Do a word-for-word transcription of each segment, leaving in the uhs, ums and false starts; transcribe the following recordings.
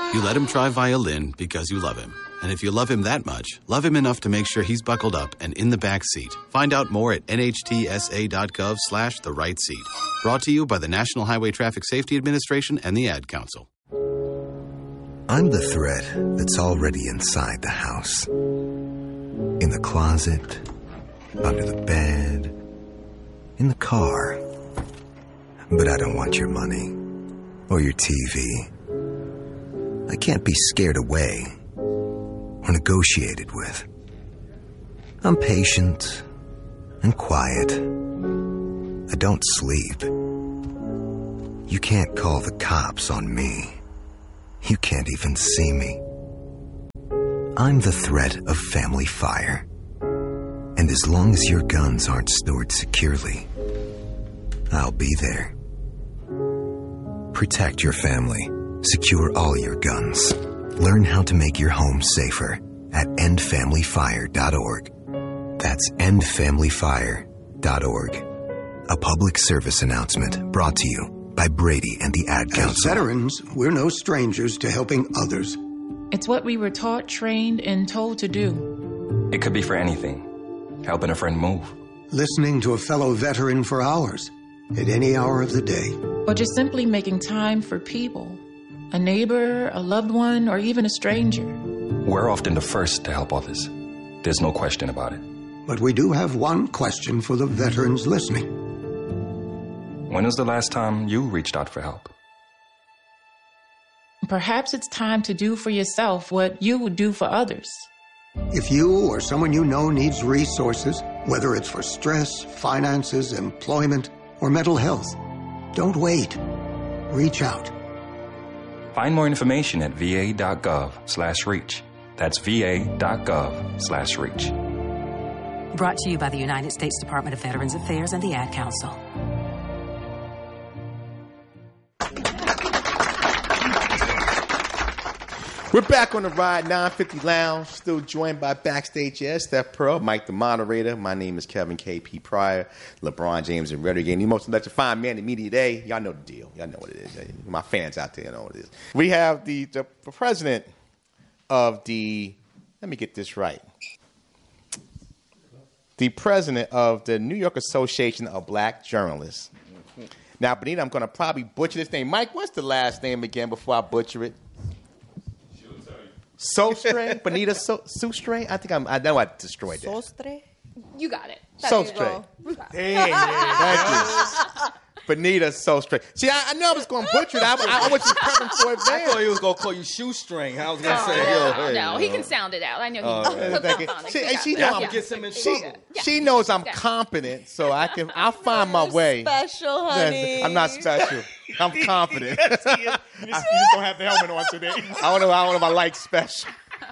You let him try violin because you love him. And if you love him that much, love him enough to make sure he's buckled up and in the back seat. Find out more at nhtsa.gov slash the right seat. Brought to you by the National Highway Traffic Safety Administration and the Ad Council. I'm the thread that's already inside the house. In the closet, under the bed, in the car. But I don't want your money or your T V. I can't be scared away or negotiated with. I'm patient and quiet. I don't sleep. You can't call the cops on me. You can't even see me. I'm the threat of family fire. And as long as your guns aren't stored securely, I'll be there. Protect your family. Secure all your guns. Learn how to make your home safer at end family fire dot org. That's end family fire dot org. A public service announcement brought to you by Brady and the Ad Council. As veterans, we're no strangers to helping others. It's what we were taught, trained, and told to do. It could be for anything. Helping a friend move. Listening to a fellow veteran for hours, at any hour of the day. Or just simply making time for people. A neighbor, a loved one, or even a stranger. We're often the first to help others. There's no question about it. But we do have one question for the veterans listening. When was the last time you reached out for help? Perhaps it's time to do for yourself what you would do for others. If you or someone you know needs resources, whether it's for stress, finances, employment, or mental health, don't wait. Reach out. Find more information at va.gov slash reach. That's va.gov slash reach. Brought to you by the United States Department of Veterans Affairs and the Ad Council. We're back on the Ride nine fifty Lounge, still joined by Backstage Ed, Steph Pearl, Mike the moderator. My name is Kevin K P. Pryor, LeBron James, and Redder Game. The most electrifying man in media today. Y'all know the deal. Y'all know what it is. My fans out there know what it is. We have the, the president of the, let me get this right, the president of the New York Association of Black Journalists. Now, Benita, I'm going to probably butcher this name. Mike, what's the last name again before I butcher it? Sostre? Benita so- Sostre? I think I'm, I know I destroyed that. Sostre? You got it. Sostre. Hey, thank you. Benita Sostre. See, I, I know I was going to butcher it. I, I, I was just prepping for it. I thought he was going to call you shoestring. I was going to oh, say, no, yo, hey, no, yo. he can sound it out. I know he Oh, can. yeah, thank you. She, and she, know I'm, gets him in she, trouble. she knows I'm competent, so I can. I'll find my way. Special, honey. I'm not special. I'm confident. you, just, you just don't have the helmet on today. I don't know. I don't know if I like special.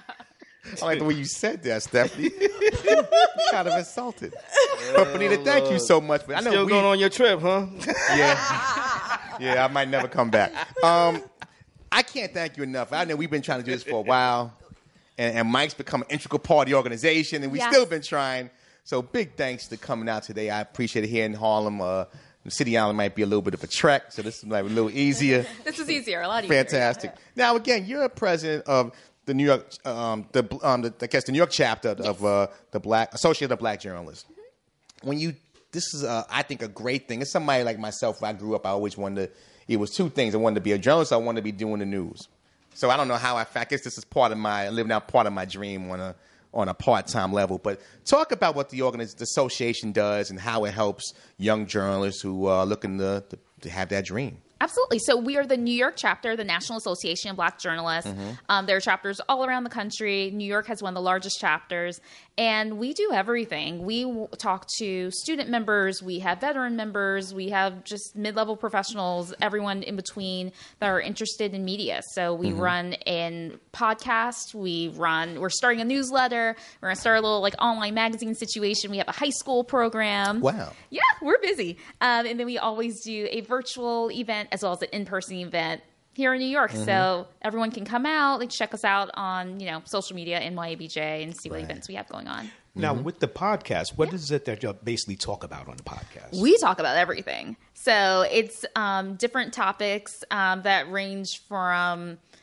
I like the way you said that, Stephanie. Kind of insulted. But Benita, thank you so much. I know Still we, going on your trip, huh? Yeah. Yeah, I might never come back. Um, I can't thank you enough. I know we've been trying to do this for a while, and, and Mike's become an integral part of the organization, and we've Yes. still been trying. So big thanks to coming out today. I appreciate it here in Harlem. Uh, the City Island might be a little bit of a trek, so this is like a little easier. This is easier, a lot easier. Fantastic. Now, again, you're a president of the New York, um, the, um, the I guess the New York chapter Yes. of uh, the Black Association of Black Journalists. Mm-hmm. When you, this is, uh, I think, a great thing. As somebody like myself, when I grew up, I always wanted to. It was two things. I wanted to be a journalist. I wanted to be doing the news. So I don't know how I. I guess this is part of my living out part of my dream on a on a part time level. But talk about what the organiz- the association does and how it helps young journalists who are looking to, to to have that dream. Absolutely. So we are the New York chapter, the National Association of Black Journalists. Mm-hmm. Um, there are chapters all around the country. New York has one of the largest chapters. And we do everything. We w- talk to student members. We have veteran members. We have just mid-level professionals, everyone in between that are interested in media. So we Mm-hmm. run in podcasts. We run, we're starting a newsletter. We're going to start a little like online magazine situation. We have a high school program. Wow. Yeah, we're busy. Um, and then we always do a virtual event as well as an in-person event here in New York. Mm-hmm. So everyone can come out, like check us out on, you know, social media, N Y A B J, and see what Right. events we have going on. Now, with the podcast, what is it that you basically talk about on the podcast? We talk about everything. So it's um, different topics um, that range from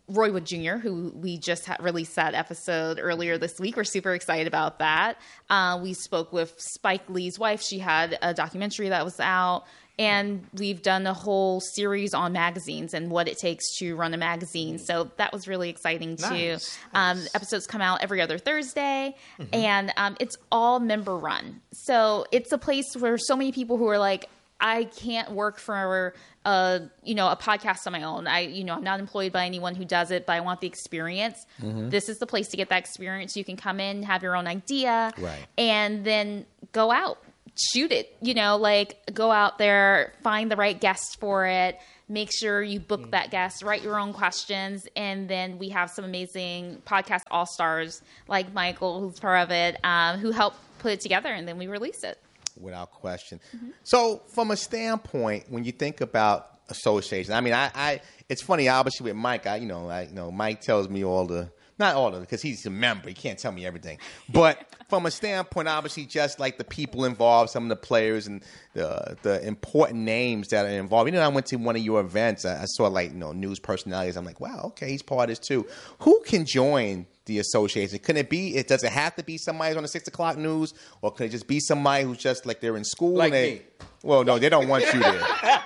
Roy Wood Junior, who we just ha- released that episode earlier this week. We're super excited about that. Uh, we spoke with Spike Lee's wife. She had a documentary that was out. And we've done a whole series on magazines and what it takes to run a magazine. So that was really exciting, too. Nice, Um, nice. episodes come out every other Thursday. Mhm. And um, it's all member run. So it's a place where so many people who are like, I can't work for a, you know, a podcast on my own. I, you know, I'm not employed by anyone who does it, but I want the experience. Mhm. This is the place to get that experience. You can come in, have your own idea, Right. and then go out, shoot it, you know, like go out there, find the right guest for it, make sure you book that guest, write your own questions. And then we have some amazing podcast all-stars like Michael, who's part of it, um, who helped put it together, and then we release it. Without question. So, from a standpoint, when you think about association, I mean, I, I it's funny, obviously with Mike, I, you know, I, you know, Mike tells me all the, not all of it, because he's a member, he can't tell me everything. But from a standpoint, obviously, just like the people involved, some of the players and the the important names that are involved. You know, I went to one of your events, I, I saw like, you know, news personalities. I'm like, wow, okay, he's part of this too. Who can join the association? Can it be, it does it have to be somebody who's on the six o'clock news, or could it just be somebody who's just like they're in school? Like and they, me. Well, no, they don't want you there.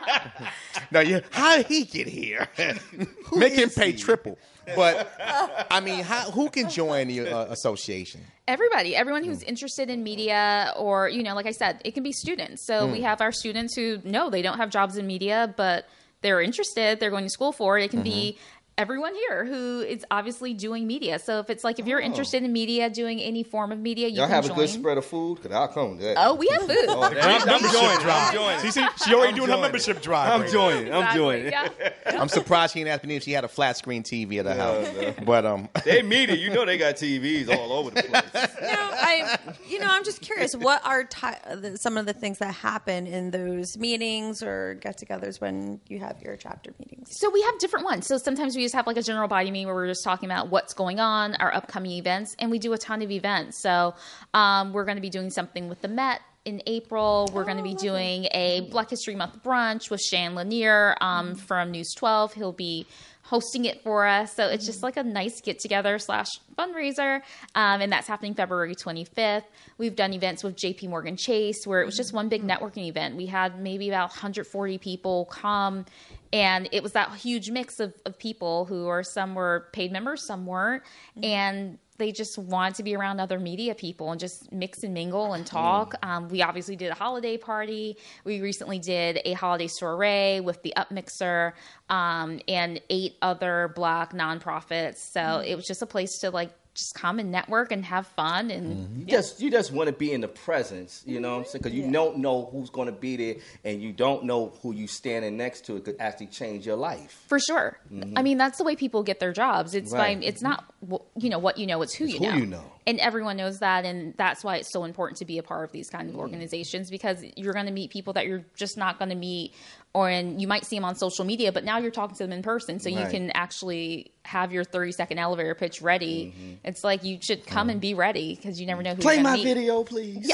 No, you, how did he get here? Make him pay triple. But, I mean, how, who can join the uh, association? Everybody, everyone who's interested in media, or, you know, like I said, it can be students. So Mm. we have our students who know they don't have jobs in media, but they're interested, they're going to school for it. It can be everyone here who is obviously doing media. So if it's like, if you're Oh. interested in media, doing any form of media, you Y'all can have join. a good spread of food? Because I'll come to that. Oh, we have food. Oh, I'm, I'm Membership joining. drive. I'm joining. See, see, she already I'm doing her joining. membership drive. I'm right joining. I'm Exactly, joining. yeah. I'm surprised she didn't ask me if she had a flat screen T V at her house. no. But, um, They media. You know they got T Vs all over the place. You know, I, you know, I'm just curious. What are ti the, some of the things that happen in those meetings or get-togethers when you have your chapter meetings? So we have different ones. So sometimes we just have like a general body meeting where we're just talking about what's going on, our upcoming events, and we do a ton of events. So um, we're going to be doing something with the Met in April. We're going to be doing a Black History Month brunch with Shan Lanier um, from News twelve. He'll be hosting it for us. So it's just like a nice get-together slash fundraiser, um, and that's happening February twenty-fifth. We've done events with J P Morgan Chase where it was just one big networking event. We had maybe about one hundred forty people come, and it was that huge mix of, of people who are, some were paid members, some weren't, and they just want to be around other media people and just mix and mingle and talk. Um, we obviously did a holiday party. We recently did a holiday soiree with the Up Mixer um, and eight other Black nonprofits. So it was just a place to like just come and network and have fun. And You just you just want to be in the presence, you know what I'm saying? Because you don't know who's going to be there, and you don't know who you standing next to. It could actually change your life. For sure. Mhm. I mean, that's the way people get their jobs. It's Right. by, it's not, wh- you know, what you know, it's who It's you who know. you know. And everyone knows that. And that's why it's so important to be a part of these kind of organizations, because you're going to meet people that you're just not going to meet, or and you might see them on social media, but now you're talking to them in person. So you Right. can actually have your thirty second elevator pitch ready. It's like you should come and be ready, because you never know who Play you're my going to meet. video, please.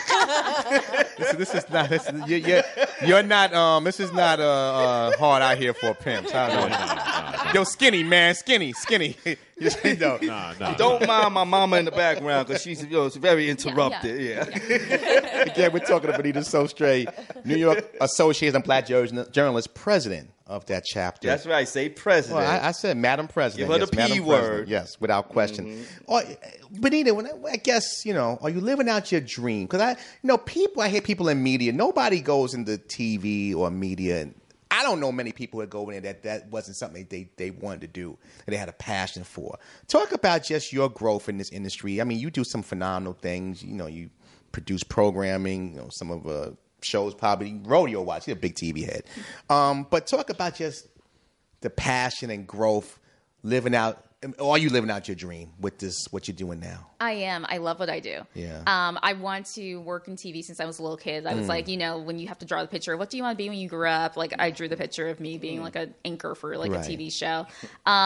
this, this is not, this is, you, you're, you're not, um, this is not uh, uh, hard out here for pimps. I don't know. Yo, skinny, man, skinny, skinny. Just, you know. Nah, nah. Don't mind my mama in the background because she's you know, very interrupted. Yeah. Again, we're talking to Benita Sostre, New York Association of Black Journal- Journalists, president of that chapter. That's right. Say president. Well, I, I said Madam President. Give her yes, the P Madam word. President. Yes, without question. Or, Benita, when I, I guess, you know, are you living out your dream? Because I, you know, people, I hear people in media, nobody goes into T V or media, and I don't know many people that go in there that that wasn't something they, they wanted to do, that they had a passion for. Talk about just your growth in this industry. I mean, you do some phenomenal things. You know, you produce programming, you know, some of uh, shows, probably Rodeo Watch. You're a big T V head. Um, but talk about just the passion and growth, living out. Are you living out your dream with this, what you're doing now? I am. I love what I do. Yeah. Um, I want to work in T V since I was a little kid. I was Mm. like, you know, when you have to draw the picture, what do you want to be when you grew up? Like, I drew the picture of me being like an anchor for like Right. a T V show. Um,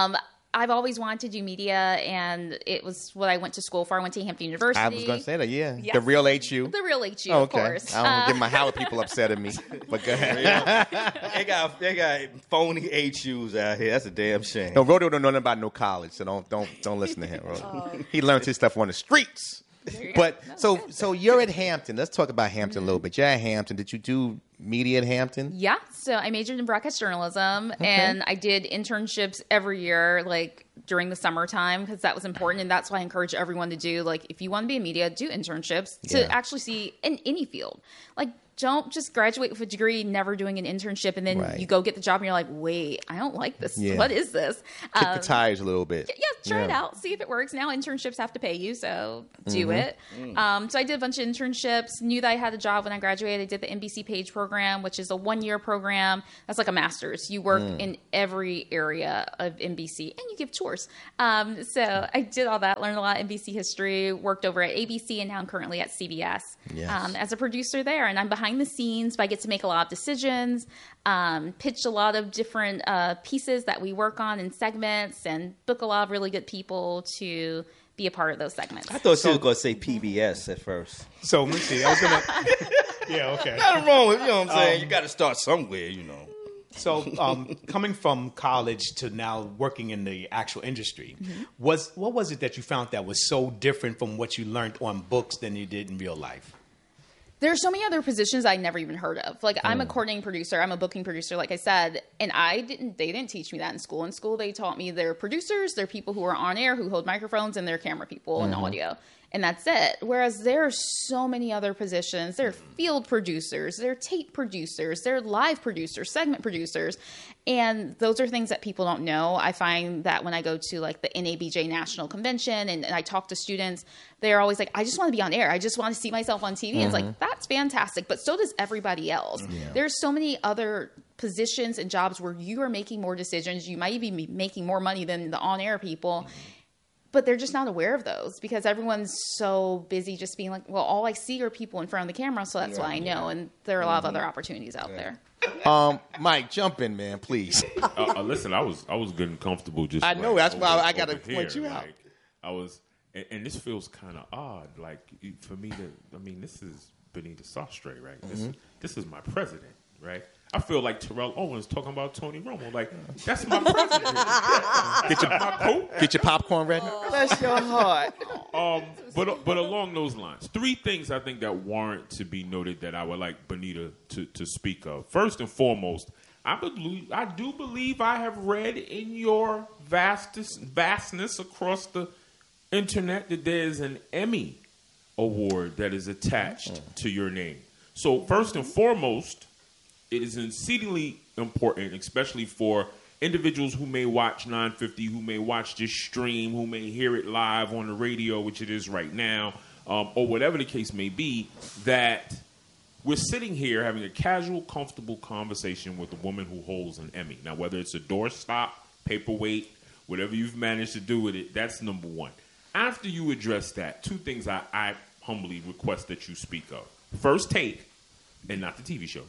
I've always wanted to do media, and it was what I went to school for. I went to Hampton University. I was going to say that, yeah. Yes. The real H U. The real H U, oh, of okay. course. I don't Uh, get my Howard people upset at me, but go ahead. they got they got phony H Us out here. That's a damn shame. No, Rodeo don't know nothing about no college, so don't don't don't listen to him. Rodeo. Oh. He learned his stuff on the streets. But so so you're at Hampton. Let's talk about Hampton a little bit. You're at Hampton. Did you do media at Hampton? Yeah. So I majored in broadcast journalism, and I did internships every year, like during the summertime, because that was important. And that's why I encourage everyone to do, like, if you want to be in media, do internships to Yeah. actually see in any field. Like, don't just graduate with a degree, never doing an internship, and then Right. you go get the job and you're like, wait, I don't like this. Yeah. What is this? Kick Um, the tires a little bit. yeah, try it Yeah. out. See if it works. Now internships have to pay you, so do Mhm. it. Um, so I did a bunch of internships. Knew that I had a job when I graduated. I did the N B C Page program, which is a one-year program. That's like a master's. You work Mm. in every area of N B C, and you give tours. Um, so I did all that. Learned a lot of N B C history. Worked over at A B C, and now I'm currently at C B S Yes. um, as a producer there. And I'm behind the scenes, but I get to make a lot of decisions, um, pitch a lot of different uh, pieces that we work on in segments, and book a lot of really good people to be a part of those segments. I thought she was going to say P B S at first. So let me see. I was gonna. Yeah. Okay. Nothing wrong with you know what I'm saying. Um, you got to start somewhere, you know. So, um, coming from college to now working in the actual industry, Mm-hmm. was what was it that you found that was so different from what you learned on books than you did in real life? There are so many other positions I never even heard of. Like, I'm a Mm. coordinating producer. I'm a booking producer, like I said. And I didn't, they didn't teach me that in school. In school, they taught me they're producers, they're people who are on air, who hold microphones, and they're camera people and Mhm. audio. And that's it. Whereas there are so many other positions. There are field producers, there are tape producers, there are live producers, segment producers. And those are things that people don't know. I find that when I go to like the N A B J National Convention and, and I talk to students, they're always like, I just want to be on air. I just want to see myself on T V. And it's Mhm. like, that's fantastic. But so does everybody else. Yeah. There's so many other positions and jobs where you are making more decisions. You might be making more money than the on-air people. But they're just not aware of those because everyone's so busy just being like, well, all I see are people in front of the camera, so that's Yeah, why I know. And there are a lot of other opportunities out there. Um, Mike, jump in, man, please. uh, uh, listen, I was I was getting comfortable just. I know, like, that's why over- I gotta over point here. you out. Like, I was, and, and this feels kind of odd. Like for me to, I mean, this is Benita Sastre, right? This, Mhm. this is my president, right? I feel like Terrell Owens talking about Tony Romo. Like that's my president. Get your my pope. Get your popcorn ready. Bless your heart. Um, but but along those lines, three things I think that warrant to be noted that I would like Benita to, to speak of. First and foremost, I believe I do believe I have read in your vastness vastness across the internet that there is an Emmy award that is attached to your name. So first and foremost, it is exceedingly important, especially for individuals who may watch nine fifty, who may watch this stream, who may hear it live on the radio, which it is right now, um, or whatever the case may be, that we're sitting here having a casual, comfortable conversation with a woman who holds an Emmy. Now, whether it's a doorstop, paperweight, whatever you've managed to do with it, that's number one. After you address that, two things I, I humbly request that you speak of. First Take, and not the T V show,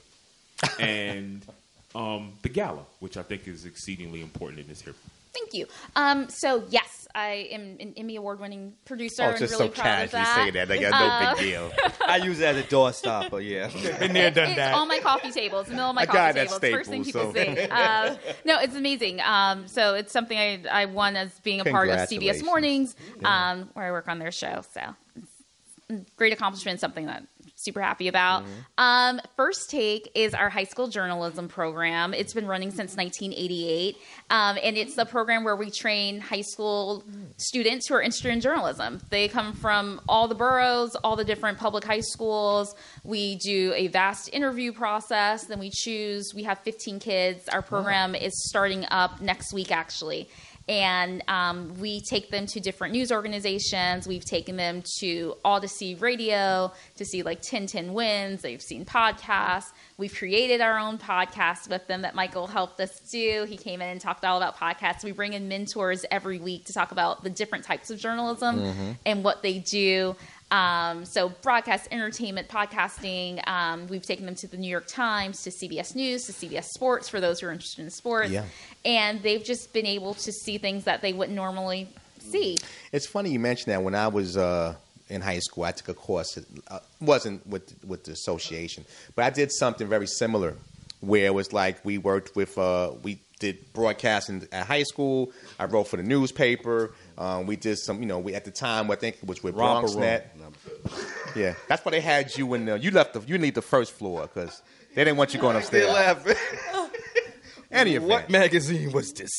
and um, the gala, which I think is exceedingly important in this here. Thank you. Um, so, yes, I am an Emmy Award-winning producer Oh, and just really so proud of casually that. say that, like that's Uh, no big deal. I use it as a doorstop, but yeah. Been there, done it's that. on my coffee table. It's in the middle of my I got coffee that table. It's the first thing staple, people so- see. Uh, no, it's amazing. Um, so it's something I, I won as being a part of C B S Congratulations. Mornings, um, where I work on their show. So it's a great accomplishment, something that I'm super happy about. Um, First Take is our high school journalism program. It's been running since nineteen eighty-eight, um, and it's the program where we train high school students who are interested in journalism. They come from all the boroughs, all the different public high schools. We do a vast interview process. Then we choose, we have fifteen kids. Our program is starting up next week, actually. And um, we take them to different news organizations. We've taken them to Odyssey Radio to see like ten ten Wins. They've seen podcasts. We've created our own podcast with them that Michael helped us do. He came in and talked all about podcasts. We bring in mentors every week to talk about the different types of journalism Mhm. and what they do. Um, so broadcast, entertainment, podcasting. Um, we've taken them to the New York Times, to C B S News, to C B S Sports for those who are interested in sports. Yeah. And they've just been able to see things that they wouldn't normally see. It's funny you mentioned that. When I was uh, in high school, I took a course. It uh, wasn't with with the association, but I did something very similar, where it was like we worked with uh, we did broadcasting at high school. I wrote for the newspaper. Um, we did some, you know, we at the time I think it was with BronxNet. Yeah, that's why they had you in. The, you left the you need the first floor because they didn't want you going upstairs. They're laughing. Any event. What magazine was this?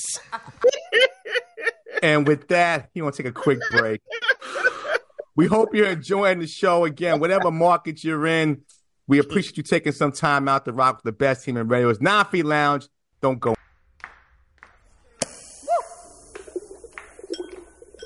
And with that, you want to take a quick break. We hope you're enjoying the show. Again, whatever market you're in, we appreciate you taking some time out to rock with the best team in radio. It's nine Feet Lounge. Don't go.